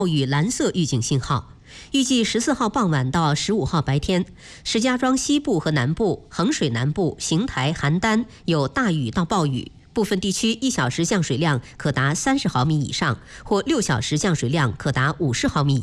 雨蓝色预警信号。预计14号傍晚到15号白天，石家庄西部和南部、衡水南部、邢台、邯郸有大雨到暴雨，部分地区1小时降水量可达30毫米以上，或6小时降水量可达50毫米。